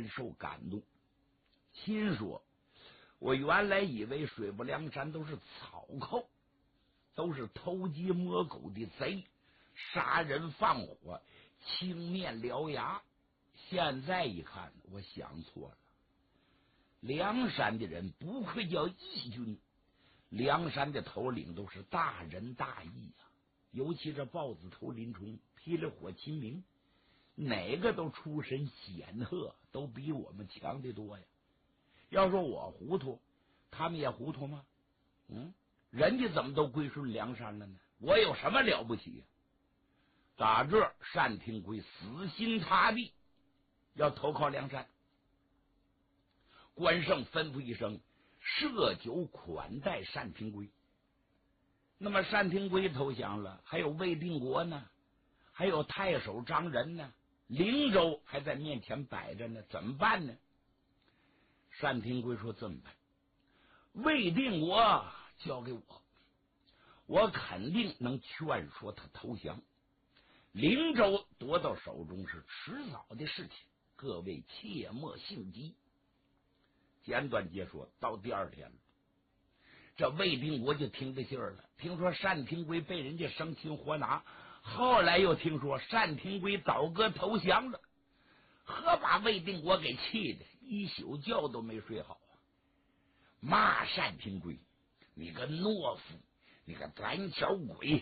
深受感动，心说我原来以为水泊梁山都是草寇，都是偷鸡摸狗的贼，杀人放火，青面獠牙。现在一看，我想错了。梁山的人不愧叫义军，梁山的头领都是大仁大义啊，尤其这豹子头林冲、霹雳火秦明，哪个都出身显赫，都比我们强得多呀。要说我糊涂，他们也糊涂吗？人家怎么都归顺梁山了呢？我有什么了不起呀？打这单廷圭死心塌地要投靠梁山，关胜吩咐一声，设酒款待单廷圭。那么单廷圭投降了，还有魏定国呢，还有太守张仁呢，灵州还在面前摆着呢，怎么办呢？单廷圭说这么办，魏定国交给我，我肯定能劝说他投降，灵州夺到手中是迟早的事情，各位切莫性急。简短截说，到第二天了，这魏定国就听着信儿了，听说单廷圭被人家生擒活拿，后来又听说单廷圭倒戈投降了，可把魏定国给气的一宿觉都没睡好啊！骂单廷圭，你个懦夫，你个胆小鬼，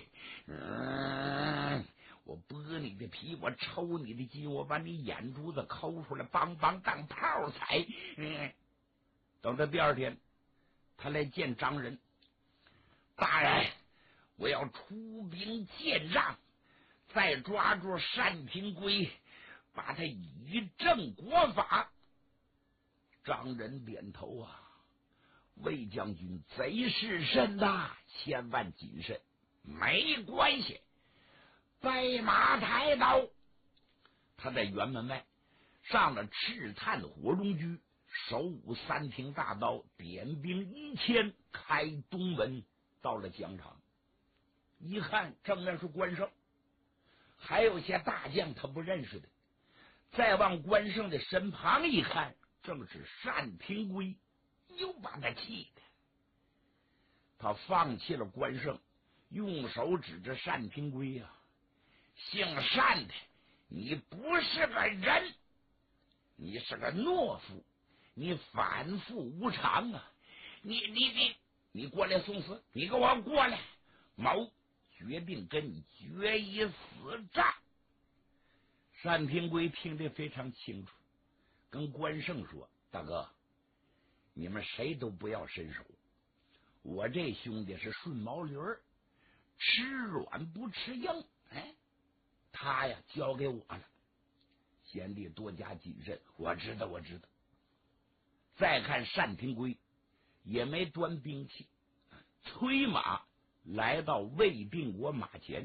我剥你的皮，我抽你的筋，我把你眼珠子抠出来，梆梆当炮踩。等到第二天，他来见张仁，大人，我要出兵见仗，再抓住单廷圭，把他以正国法。张仁点头啊，魏将军贼势甚大，千万谨慎。没关系，白马抬刀。他在辕门外上了赤炭火龙驹，手舞三挺大刀，点兵1000，开东门，到了疆场。一看正面是关胜，还有些大将他不认识的。再往关胜的身旁一看，正是单廷圭，又把他气的。他放弃了关胜，用手指着单廷圭啊，姓单的，你不是个人，你是个懦夫，你反复无常啊！你过来送死，你给我过来！某决定跟你决一死战。单廷圭听得非常清楚，跟关胜说：“大哥，你们谁都不要伸手，我这兄弟是顺毛驴儿，吃软不吃硬，他呀交给我了，贤弟多加谨慎。”我知道。再看单廷圭也没端兵器，催马来到魏定国马前。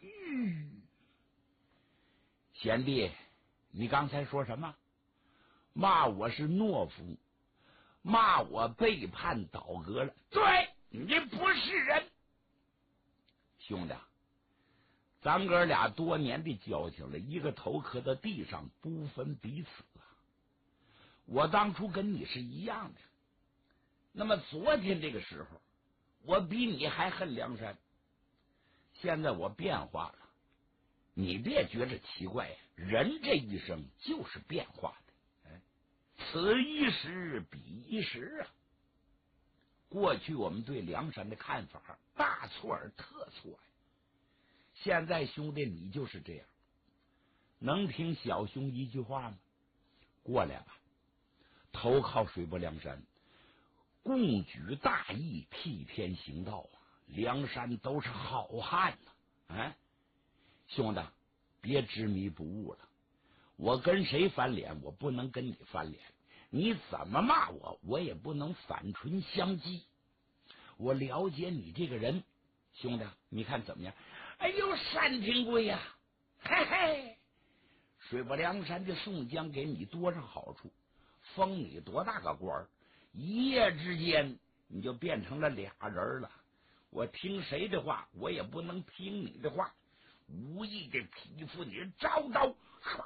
贤弟，你刚才说什么？骂我是懦夫，骂我背叛倒戈了。对，你不是人。兄弟，咱哥俩多年的交情了，一个头磕到地上，不分彼此啊。我当初跟你是一样的，那么昨天这个时候，我比你还恨梁山，现在我变化了，你别觉着奇怪呀，人这一生就是变化的，此一时彼一时啊。过去我们对梁山的看法大错而特错呀，现在兄弟你就是这样，能听小兄一句话吗？过来吧，投靠水泊梁山，共举大义，替天行道啊！梁山都是好汉呐，兄弟，别执迷不悟了。我跟谁翻脸，我不能跟你翻脸，你怎么骂我，我也不能反唇相讥。我了解你这个人，兄弟，你看怎么样？哎呦，单廷圭呀，嘿嘿，水泊梁山的宋江给你多少好处，封你多大个官，一夜之间你就变成了俩人了。我听谁的话，我也不能听你的话，无意的匹夫你招刀